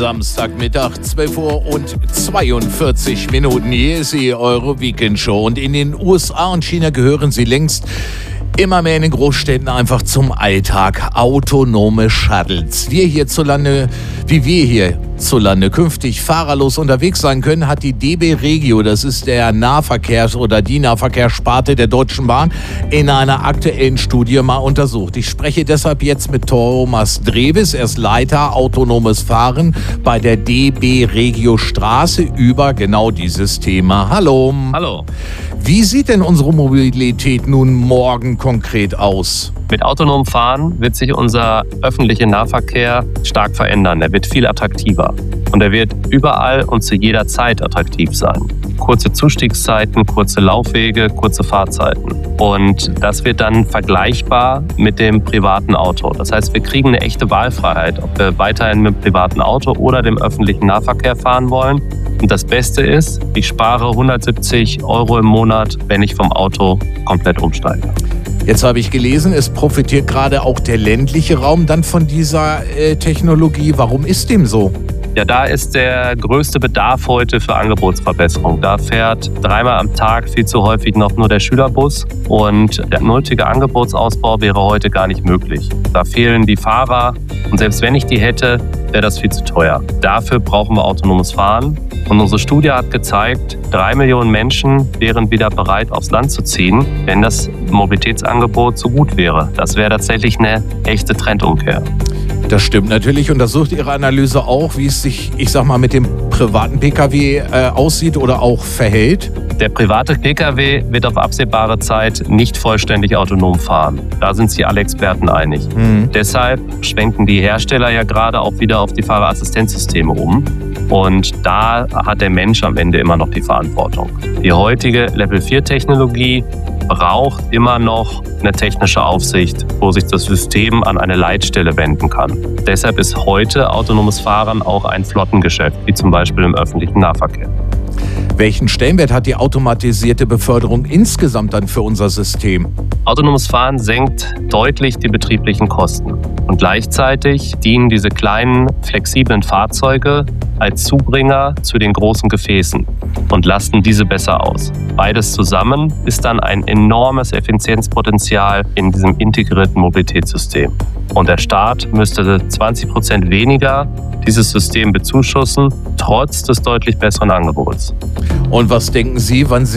Samstagmittag, 12 Uhr und 42 Minuten. Hier ist sie, eure Weekendshow. Und in den USA und China gehören sie längst immer mehr in den Großstädten einfach zum Alltag. Autonome Shuttles. Wie wir hierzulande künftig fahrerlos unterwegs sein können, hat die DB Regio, das ist der Nahverkehrs- oder die Nahverkehrssparte der Deutschen Bahn, in einer aktuellen Studie mal untersucht. Ich spreche deshalb jetzt mit Thomas Drewes, er ist Leiter autonomes Fahren bei der DB Regio Straße über genau dieses Thema. Hallo. Hallo. Wie sieht denn unsere Mobilität nun morgen konkret aus? Mit autonomem Fahren wird sich unser öffentlicher Nahverkehr stark verändern. Er wird viel attraktiver und er wird überall und zu jeder Zeit attraktiv sein. Kurze Zustiegszeiten, kurze Laufwege, kurze Fahrzeiten. Und das wird dann vergleichbar mit dem privaten Auto. Das heißt, wir kriegen eine echte Wahlfreiheit, ob wir weiterhin mit dem privaten Auto oder dem öffentlichen Nahverkehr fahren wollen. Und das Beste ist, ich spare 170 € im Monat, wenn ich vom Auto komplett umsteige. Jetzt habe ich gelesen, es profitiert gerade auch der ländliche Raum dann von dieser Technologie. Warum ist dem so? Ja, da ist der größte Bedarf heute für Angebotsverbesserung. Da fährt dreimal am Tag viel zu häufig noch nur der Schülerbus und der nötige Angebotsausbau wäre heute gar nicht möglich. Da fehlen die Fahrer und selbst wenn ich die hätte, wäre das viel zu teuer. Dafür brauchen wir autonomes Fahren. Und unsere Studie hat gezeigt, 3 Millionen Menschen wären wieder bereit, aufs Land zu ziehen, wenn das Mobilitätsangebot so gut wäre. Das wäre tatsächlich eine echte Trendumkehr. Das stimmt natürlich. Untersucht Ihre Analyse auch, wie es sich, mit dem privaten Pkw aussieht oder auch verhält? Der private Pkw wird auf absehbare Zeit nicht vollständig autonom fahren. Da sind sich alle Experten einig. Deshalb schwenken die Hersteller ja gerade auch wieder auf die Fahrerassistenzsysteme um. Und da hat der Mensch am Ende immer noch die Verantwortung. Die heutige Level-4-Technologie braucht immer noch eine technische Aufsicht, wo sich das System an eine Leitstelle wenden kann. Deshalb ist heute autonomes Fahren auch ein Flottengeschäft, wie zum Beispiel im öffentlichen Nahverkehr. Welchen Stellenwert hat die automatisierte Beförderung insgesamt dann für unser System? Autonomes Fahren senkt deutlich die betrieblichen Kosten. Und gleichzeitig dienen diese kleinen, flexiblen Fahrzeuge als Zubringer zu den großen Gefäßen und lasten diese besser aus. Beides zusammen ist dann ein enormes Effizienzpotenzial in diesem integrierten Mobilitätssystem. Und der Staat müsste 20% weniger dieses System bezuschussen, trotz des deutlich besseren Angebots. Und was denken Sie, wann